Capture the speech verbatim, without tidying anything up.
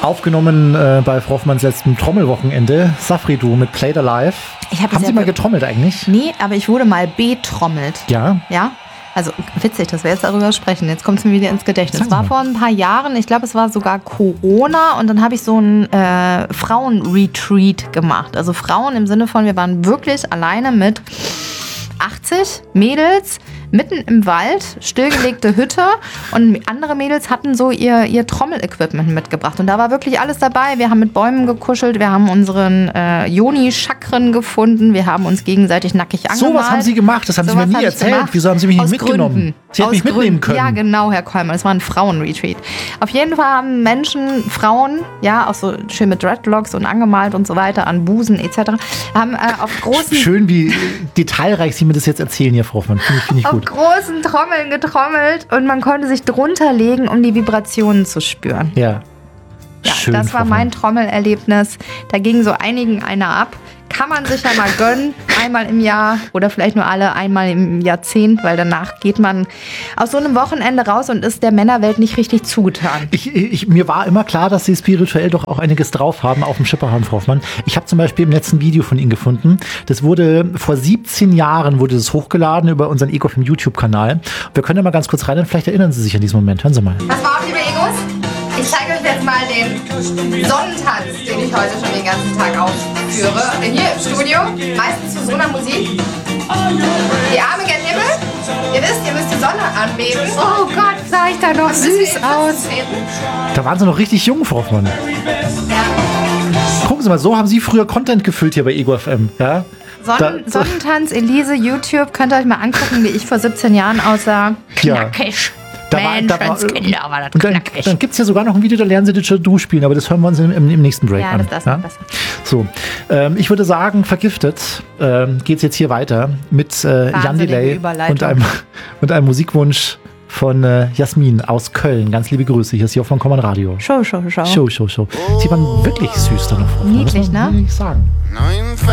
Aufgenommen äh, bei Frau Hoffmanns letztem Trommelwochenende. Safri-Du mit Played Alive. Ich hab Haben es Sie ja mal ge- getrommelt eigentlich? Nee, aber ich wurde mal betrommelt. Ja. Ja? Also witzig, dass wir jetzt darüber sprechen. Jetzt kommt es mir wieder ins Gedächtnis. Sagen Es war Sie vor ein paar Jahren, ich glaube, es war sogar Corona und dann habe ich so einen äh, Frauen-Retreat gemacht. Also Frauen im Sinne von, wir waren wirklich alleine mit achtzig Mädels mitten im Wald, stillgelegte Hütte und andere Mädels hatten so ihr, ihr Trommel-Equipment mitgebracht und da war wirklich alles dabei. Wir haben mit Bäumen gekuschelt, wir haben unseren äh, Yoni-Chakren gefunden, wir haben uns gegenseitig nackig angemalt. So was haben Sie gemacht, das haben So Sie mir was nie hab ich erzählt. gemacht. Wieso haben Sie mich nicht Aus mitgenommen? Gründen. Sie hätten Aus mich mitnehmen Gründen. können. Ja, genau, Herr Kollmann. Es war ein Frauen-Retreat. Auf jeden Fall haben Menschen, Frauen, ja, auch so schön mit Dreadlocks und angemalt und so weiter, an Busen et cetera, haben äh, auf großen... Schön, wie detailreich Sie mir das jetzt erzählen hier, Frau Hoffmann. Finde ich, find ich auf gut. großen Trommeln getrommelt und man konnte sich drunter legen, um die Vibrationen zu spüren. Ja. Ja, Schön, das war Frau mein Hoffmann. Trommelerlebnis. Da ging so einigen einer ab. Kann man sich ja mal gönnen, einmal im Jahr oder vielleicht nur alle einmal im Jahrzehnt, weil danach geht man aus so einem Wochenende raus und ist der Männerwelt nicht richtig zugetan. Ich, ich, mir war immer klar, dass Sie spirituell doch auch einiges drauf haben auf dem Schipperhahn, Frau Hoffmann. Ich habe zum Beispiel im letzten Video von Ihnen gefunden. Das wurde vor siebzehn Jahren wurde das hochgeladen über unseren Ego im YouTube-Kanal. Wir können ja mal ganz kurz rein, vielleicht erinnern Sie sich an diesen Moment. Hören Sie mal. Was war auf, liebe Egos? Ich zeige euch jetzt mal den Sonnentanz, den ich heute schon den ganzen Tag aufführe. Denn hier im Studio, meistens zu so einer Musik. Die Arme gen Himmel. Ihr wisst, ihr müsst die Sonne anbeten. Oh Gott, sah ich da noch süß aus. Da waren Sie noch richtig jung, Frau Hoffmann. Ja. Gucken Sie mal, so haben Sie früher Content gefüllt hier bei Ego F M. Ja? Sonnen, Da- Sonnentanz, Elise, YouTube. Könnt ihr euch mal angucken, wie ich vor siebzehn Jahren aussah. Ja. Knackig. Da war- da war- Menschenskinder war das Und dann, knackig. dann gibt es ja sogar noch ein Video, da lernen Sie Digital spielen, aber das hören wir uns im, im, im nächsten Break Ja, an. das- das ist besser. So, ähm, ich würde sagen, vergiftet ähm, geht es jetzt hier weiter mit äh, Jan Wahnsinnige Delay Überleitung. und einem, und einem Musikwunsch von äh, Jasmin aus Köln. Ganz liebe Grüße, hier ist hier von Common Radio. Show, show, show. Show, show, show. Sie waren wirklich süß da noch. Niedlich, muss man ne? wirklich sagen.